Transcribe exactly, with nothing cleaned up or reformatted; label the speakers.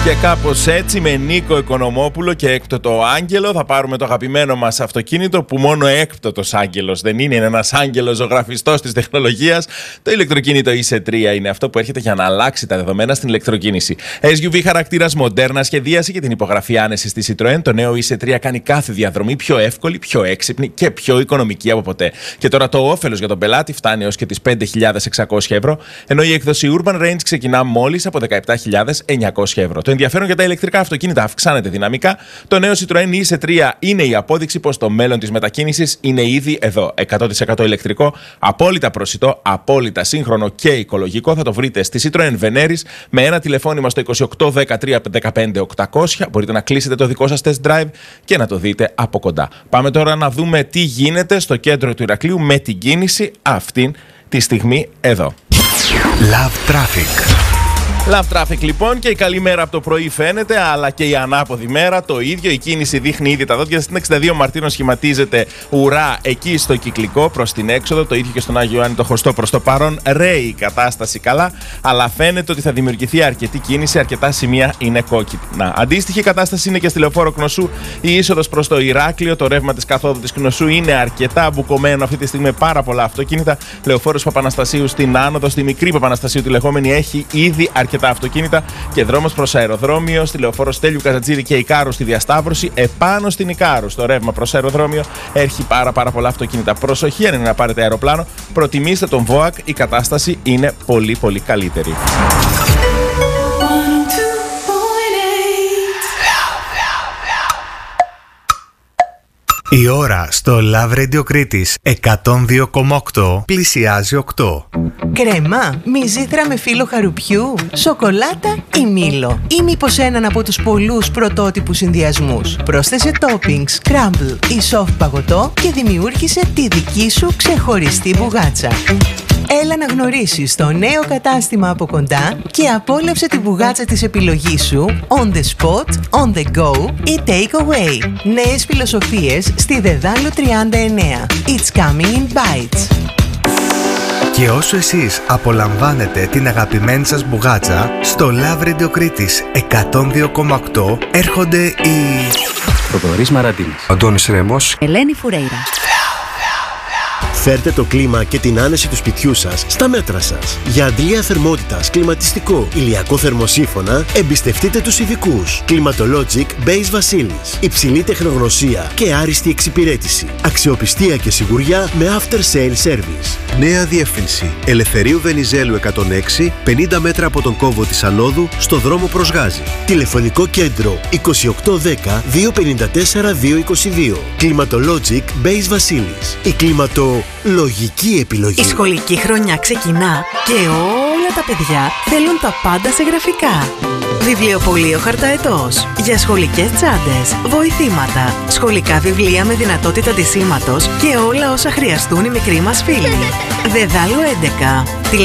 Speaker 1: Και κάπως έτσι με Νίκο Οικονομόπουλο και έκτοτο Άγγελο θα πάρουμε το αγαπημένο μας αυτοκίνητο που μόνο έκτοτος άγγελος δεν είναι, είναι ένας άγγελος ζωγραφιστός της τεχνολογίας. Το ηλεκτροκίνητο ι σι τρία είναι αυτό που έρχεται για να αλλάξει τα δεδομένα στην ηλεκτροκίνηση. ες γιου βι χαρακτήρας, μοντέρνα σχεδίαση και την υπογραφή άνεσης στη Citroën, το νέο ι σι τρία κάνει κάθε διαδρομή πιο εύκολη, πιο έξυπνη και πιο οικονομική από ποτέ. Και τώρα το όφελος για τον πελάτη φτάνει έως και τις πέντε χιλιάδες εξακόσια ευρώ, ενώ η έκδοση Urban Range ξεκινά μόλις από δεκαεπτά χιλιάδες εννιακόσια ευρώ. Το ενδιαφέρον για τα ηλεκτρικά αυτοκίνητα αυξάνεται δυναμικά. Το νέο Citroën ι σι τρία είναι η απόδειξη πως το μέλλον της μετακίνησης είναι ήδη εδώ. εκατό τοις εκατό ηλεκτρικό, απόλυτα προσιτό, απόλυτα σύγχρονο και οικολογικό. Θα το βρείτε στη Citroën Veneris με ένα τηλεφώνημα στο είκοσι οκτώ δεκατρία δεκαπέντε οκτακόσια. Μπορείτε να κλείσετε το δικό σας test drive και να το δείτε από κοντά. Πάμε τώρα να δούμε τι γίνεται στο κέντρο του Ηρακλείου με την κίνηση αυτή τη στιγμή εδώ.
Speaker 2: Love Traffic.
Speaker 1: Love Traffic λοιπόν, και η καλή μέρα από το πρωί φαίνεται, αλλά και η ανάποδη μέρα το ίδιο. Η κίνηση δείχνει ήδη τα δόντια. Στην εξήντα δύο Μαρτίνων σχηματίζεται ουρά εκεί στο Κυκλικό προς την έξοδο. Το ίδιο και στον Άγιο Ιωάννη το Χωστό προς το παρόν. Ρέει η κατάσταση καλά, αλλά φαίνεται ότι θα δημιουργηθεί αρκετή κίνηση. Αρκετά σημεία είναι κόκκινα. Αντίστοιχη κατάσταση είναι και στη Λεωφόρο Κνωσού. Η είσοδος προς το Ηράκλειο, το ρεύμα της καθόδου της Κνωσού είναι αρκετά μπουκωμένο αυτή τη στιγμή με πάρα πολλά αυτοκίνητα. Λεωφόρος Παπαναστασίου στην άνοδο, στη μικρή Παπαναστασίου τη λεγόμενη, έχει ήδη αρκετά τα αυτοκίνητα και δρόμος προς αεροδρόμιο στη Λεωφόρο Στέλιου Καζατζήρη και Ικάρου στη διασταύρωση. Επάνω στην Ικάρου, στο ρεύμα προς αεροδρόμιο, έχει πάρα, πάρα πολλά αυτοκίνητα. Προσοχή, αν είναι να πάρετε αεροπλάνο, προτιμήστε τον βόακ, η κατάσταση είναι πολύ, πολύ καλύτερη.
Speaker 2: Η ώρα στο Love Radio Κρήτης εκατόν δύο κόμμα οκτώ πλησιάζει οκτώ.
Speaker 3: Κρέμα, μυζήθρα με φύλλο χαρουπιού, σοκολάτα ή μήλο, ή μήπως έναν από τους πολλούς πρωτότυπους συνδυασμούς. Πρόσθεσε toppings, crumble ή soft παγωτό και δημιούργησε τη δική σου ξεχωριστή μπουγάτσα. Έλα να γνωρίσεις το νέο κατάστημα από κοντά και απόλαυσε τη μπουγάτσα της επιλογής σου on the spot, on the go ή take away. Νέες φιλοσοφίες στη Δεδάλου τριάντα εννέα. It's coming in bites.
Speaker 2: Και όσο εσείς απολαμβάνετε την αγαπημένη σας μπουγάτσα, στο Love Radio Κρήτης εκατόν δύο κόμμα οκτώ έρχονται οι...
Speaker 4: Θοδωρής Μαραντίνης,
Speaker 5: Αντώνης Ρέμος,
Speaker 6: Ελένη Φουρέιρα.
Speaker 7: Φέρτε το κλίμα και την άνεση του σπιτιού σας στα μέτρα σας. Για αντλία θερμότητας, κλιματιστικό, ηλιακό θερμοσύφωνα, εμπιστευτείτε τους ειδικούς. Climatologic Base Βασίλης. Υψηλή τεχνογνωσία και άριστη εξυπηρέτηση. Αξιοπιστία και σιγουριά με after sale service.
Speaker 8: Νέα διεύθυνση. Ελευθερίου Βενιζέλου εκατόν έξι, πενήντα μέτρα από τον κόμβο της Ανόδου, στο δρόμο προς Γάζη.
Speaker 7: Τηλεφωνικό κέντρο είκοσι οκτώ δέκα δύο πενήντα τέσσερα δύο είκοσι δύο. Climatologic Base Βασίλης. Η κλιματο... λογική επιλογή.
Speaker 6: Η σχολική χρονιά ξεκινά και όλα τα παιδιά θέλουν τα πάντα σε γραφικά. Βιβλιοπωλείο Χαρταετός. Για σχολικές τσάντες, βοηθήματα, σχολικά βιβλία με δυνατότητα αντισήματος και όλα όσα χρειαστούν οι μικροί μας φίλοι. Δεδάλου έντεκα.